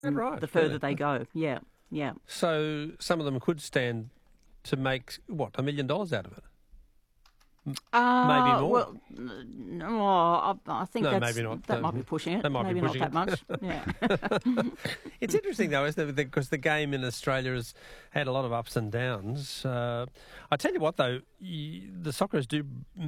right? the further they go. Yeah, yeah. So some of them could stand to make, what, $1 million out of it? Maybe more. Well, no, I think No, that's, maybe not. that might be pushing it. That might be maybe pushing not that much. Yeah. It's interesting, though, isn't it? Because the game in Australia has had a lot of ups and downs. I tell you what, though, the Socceroos do,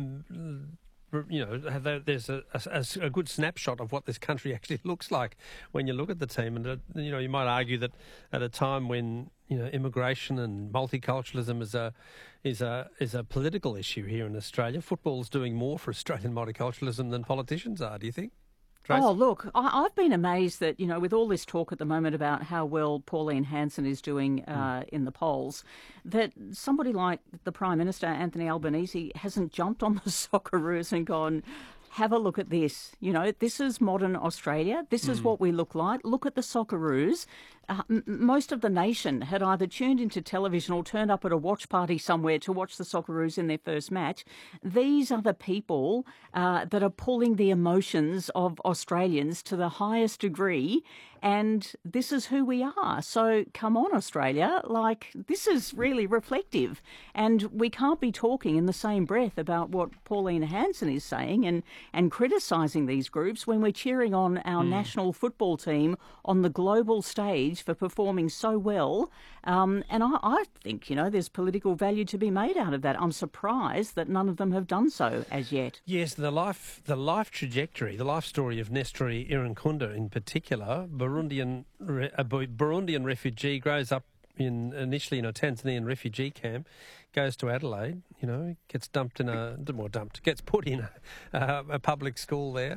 there's a good snapshot of what this country actually looks like when you look at the team. And, you might argue that at a time when, immigration and multiculturalism is a political issue here in Australia, football's doing more for Australian multiculturalism than politicians are, do you think? Trace? Oh, look, I've been amazed that, with all this talk at the moment about how well Pauline Hanson is doing in the polls, that somebody like the Prime Minister, Anthony Albanese, hasn't jumped on the Socceroos and gone, have a look at this. This is modern Australia. This is what we look like. Look at the Socceroos. Most of the nation had either tuned into television or turned up at a watch party somewhere to watch the Socceroos in their first match. These are the people that are pulling the emotions of Australians to the highest degree, and this is who we are. So come on, Australia. This is really reflective, and we can't be talking in the same breath about what Pauline Hanson is saying and criticising these groups when we're cheering on our national football team on the global stage for performing so well. And I think, there's political value to be made out of that. I'm surprised that none of them have done so as yet. Yes, the life trajectory, the life story of Nestori Irankunda in particular, Burundian refugee, grows up initially in a Tanzanian refugee camp, goes to Adelaide, gets gets put in a public school there.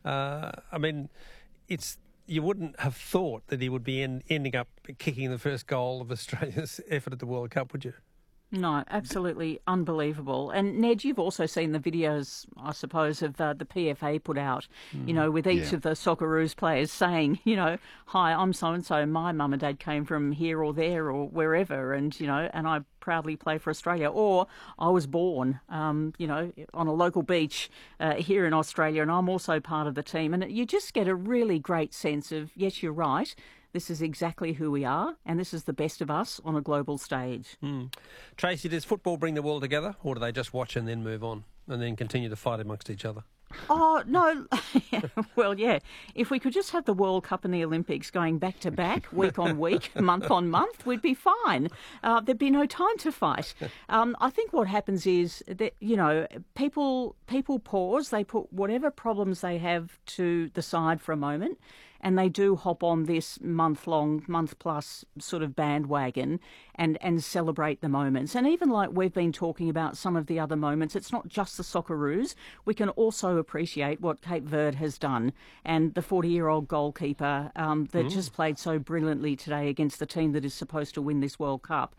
You wouldn't have thought that he would be ending up kicking the first goal of Australia's effort at the World Cup, would you? No, absolutely unbelievable. And Ned, you've also seen the videos, I suppose, of the PFA put out, with each of the Socceroos players saying, hi, I'm so-and-so, my mum and dad came from here or there or wherever, and I proudly play for Australia. Or I was born, on a local beach here in Australia, and I'm also part of the team. And you just get a really great sense of, yes, you're right, this is exactly who we are, and this is the best of us on a global stage. Tracy, does football bring the world together, or do they just watch and then move on and then continue to fight amongst each other? Oh, no. Well, yeah. If we could just have the World Cup and the Olympics going back to back, week on week, month on month, we'd be fine. There'd be no time to fight. I think what happens is that, people pause, they put whatever problems they have to the side for a moment, and they do hop on this month-plus sort of bandwagon and celebrate the moments. And even like we've been talking about some of the other moments, it's not just the Socceroos. We can also appreciate what Cape Verde has done, and the 40-year-old goalkeeper that just played so brilliantly today against the team that is supposed to win this World Cup.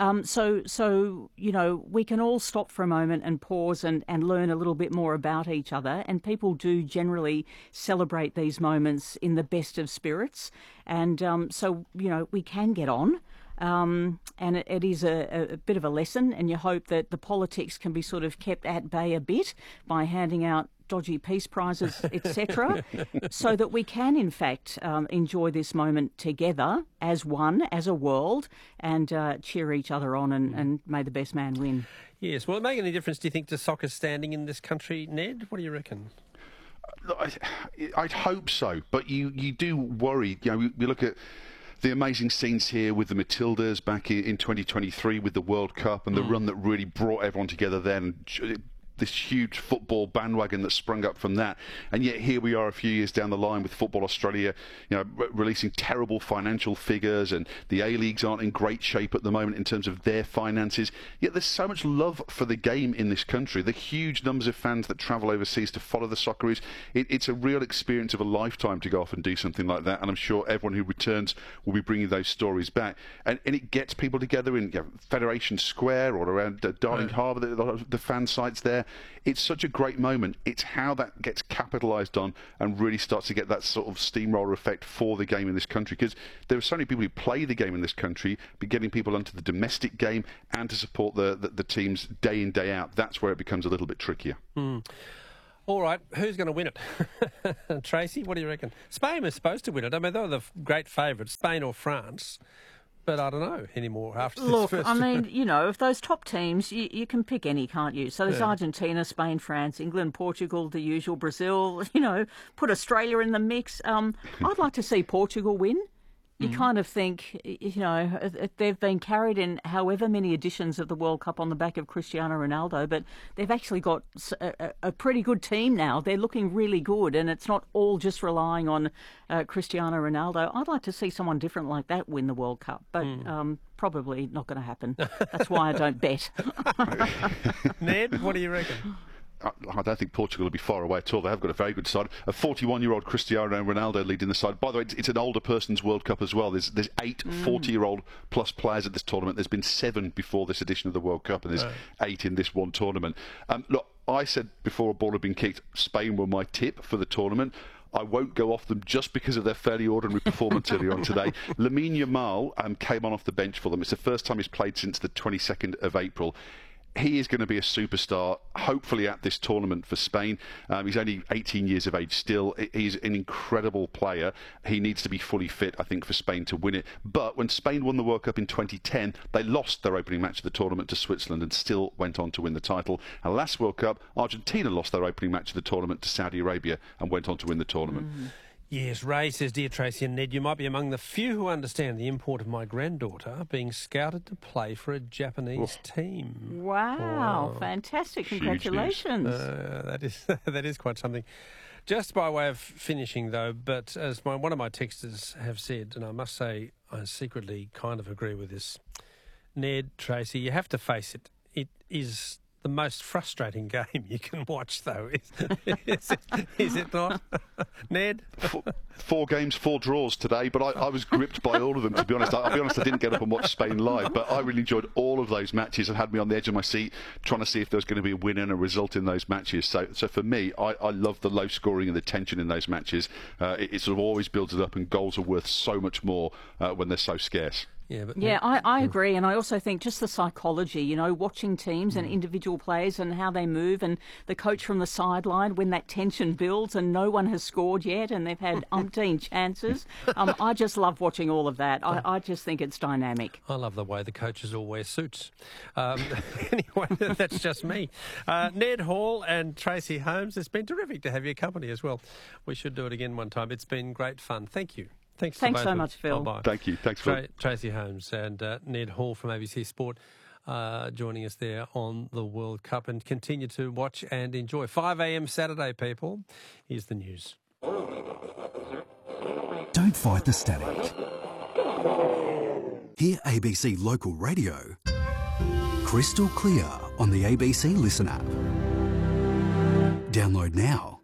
So we can all stop for a moment and pause and learn a little bit more about each other, and people do generally celebrate these moments in the best of spirits, and so we can get on, and it is a bit of a lesson, and you hope that the politics can be sort of kept at bay a bit by handing out dodgy peace prizes, etc., so that we can in fact enjoy this moment together as one, as a world, and cheer each other on, and may the best man win. Yes. Will it make any difference, do you think, to soccer standing in this country, Ned? What do you reckon? I'd hope so, but you do worry. We look at the amazing scenes here with the Matildas back in 2023 with the World Cup and the run that really brought everyone together then. This huge football bandwagon that sprung up from that, and yet here we are a few years down the line with Football Australia, releasing terrible financial figures, and the A-Leagues aren't in great shape at the moment in terms of their finances. Yet there's so much love for the game in this country. The huge numbers of fans that travel overseas to follow the Socceroos. It's a real experience of a lifetime to go off and do something like that, and I'm sure everyone who returns will be bringing those stories back. And it gets people together in Federation Square or around Darling Harbour, the fan sites there. It's such a great moment. It's how that gets capitalised on and really starts to get that sort of steamroller effect for the game in this country, because there are so many people who play the game in this country, but getting people onto the domestic game and to support the teams day in, day out, that's where it becomes a little bit trickier. All right, who's going to win it? Tracy, what do you reckon? Spain was supposed to win it. I mean, they were the great favourites, Spain or France. But I don't know anymore after this. Look, first I mean, you know, if those top teams, you can pick any, can't you? So there's Argentina, Spain, France, England, Portugal, the usual, Brazil, you know, put Australia in the mix. I'd like to see Portugal win. You kind of think, you know, they've been carried in however many editions of the World Cup on the back of Cristiano Ronaldo, but they've actually got a pretty good team now. They're looking really good, and it's not all just relying on Cristiano Ronaldo. I'd like to see someone different like that win the World Cup, but probably not going to happen. That's why I don't bet. Ned, what do you reckon? I don't think Portugal will be far away at all. They have got a very good side. A 41-year-old Cristiano Ronaldo leading the side. By the way, it's an older person's World Cup as well. There's 8 40-year-old plus players at this tournament. There's been 7 before this edition of the World Cup, and there's 8 in this one tournament. Look, I said before a ball had been kicked, Spain were my tip for the tournament. I won't go off them just because of their fairly ordinary performance earlier on today. Lamine Yamal came on off the bench for them. It's the first time he's played since the 22nd of April. He is going to be a superstar, hopefully, at this tournament for Spain. He's only 18 years of age still. He's an incredible player. He needs to be fully fit, I think, for Spain to win it. But when Spain won the World Cup in 2010, they lost their opening match of the tournament to Switzerland and still went on to win the title. And last World Cup, Argentina lost their opening match of the tournament to Saudi Arabia and went on to win the tournament. Yes, Ray says, dear Tracy and Ned, you might be among the few who understand the import of my granddaughter being scouted to play for a Japanese team. Wow, fantastic. Congratulations. That is quite something. Just by way of finishing, though, but as one of my texters have said, and I must say I secretly kind of agree with this, Ned, Tracy, you have to face it. It is the most frustrating game you can watch, though, is it not? Ned? 4 games, 4 draws today, but I was gripped by all of them, to be honest. I'll be honest, I didn't get up and watch Spain live, but I really enjoyed all of those matches and had me on the edge of my seat trying to see if there was going to be a win and a result in those matches. So for me, I love the low scoring and the tension in those matches. It sort of always builds it up, and goals are worth so much more when they're so scarce. Yeah, I agree, and I also think just the psychology, you know, watching teams and individual players and how they move, and the coach from the sideline when that tension builds and no one has scored yet and they've had umpteen chances. I just love watching all of that. I just think it's dynamic. I love the way the coaches all wear suits. Anyway, that's just me. Ned Hall and Tracy Holmes, it's been terrific to have your company as well. We should do it again one time. It's been great fun. Thank you. Thanks so much, Phil. Bye-bye. Thank you. Thanks, Phil. Tracy Holmes and Ned Hall from ABC Sport joining us there on the World Cup, and continue to watch and enjoy. 5 a.m. Saturday, people. Here's the news. Don't fight the static. Hear ABC Local Radio crystal clear on the ABC Listen app. Download now.